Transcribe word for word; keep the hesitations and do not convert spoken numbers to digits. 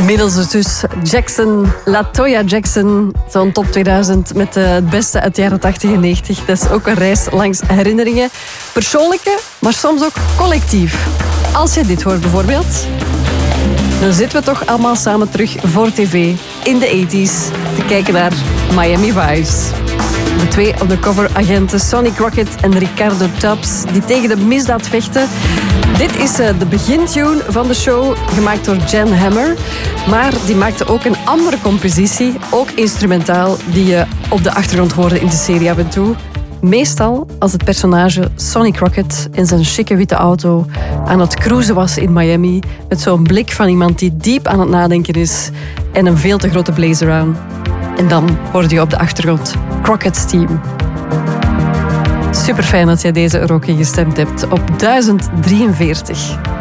Middelste zus Jackson, LaToya Jackson. Zo'n top tweeduizend met het beste uit de jaren tachtig en negentig. Dat is ook een reis langs herinneringen. Persoonlijke, maar soms ook collectief. Als je dit hoort bijvoorbeeld, dan zitten we toch allemaal samen terug voor tv in de tachtiger te kijken naar Miami Vice. De twee undercover agenten Sonny Crockett en Ricardo Tubbs die tegen de misdaad vechten. Dit is de begintune van de show, gemaakt door Jan Hammer. Maar die maakte ook een andere compositie, ook instrumentaal, die je op de achtergrond hoorde in de serie af en toe. Meestal als het personage Sonny Crockett in zijn chique witte auto aan het cruisen was in Miami, met zo'n blik van iemand die diep aan het nadenken is en een veel te grote blazer aan. En dan hoorde je op de achtergrond Crockett's Team. Super fijn dat jij deze er ook in gestemd hebt op duizend drieënveertig.